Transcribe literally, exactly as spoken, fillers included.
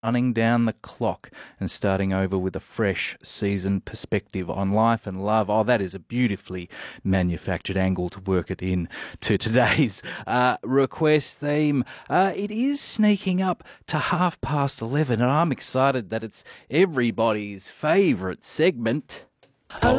running down the clock and starting over with a fresh season perspective on life and love. Oh, that is a beautifully manufactured angle to work it in to today's uh, request theme. Uh, it is sneaking up to half past eleven, and I'm excited that it's everybody's favourite segment.